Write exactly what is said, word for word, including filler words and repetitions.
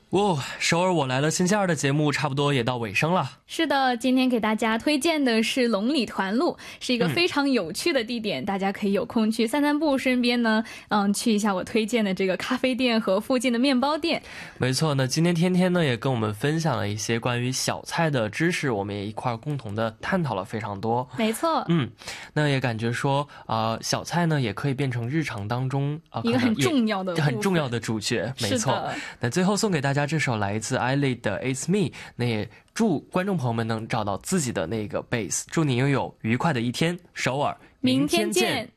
哦，首尔我来了星期二的节目差不多也到尾声了。 是的，今天给大家推荐的是龙里团路，是一个非常有趣的地点，嗯、大家可以有空去散散步，顺便呢，嗯，去一下我推荐的这个咖啡店和附近的面包店。 没错，那今天天天呢也跟我们分享了一些关于小菜的知识，我们也一块共同的探讨了非常多。 没错， 嗯，那也感觉说，呃，小菜呢也可以变成日常当中、呃、 一个很重要的很重要的主角。没错，那最后送给大家这首来自 I L I 的 It's Me， 那也祝观众朋友们能找到自己的那个 base， 祝你拥有愉快的一天。首尔， 明天见。